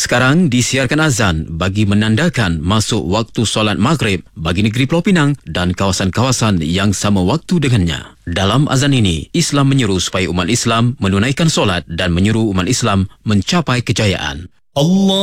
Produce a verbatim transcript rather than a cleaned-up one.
Sekarang disiarkan azan bagi menandakan masuk waktu solat maghrib bagi negeri Pulau Pinang dan kawasan-kawasan yang sama waktu dengannya. Dalam azan ini, Islam menyeru supaya umat Islam menunaikan solat dan menyuruh umat Islam mencapai kejayaan. Allah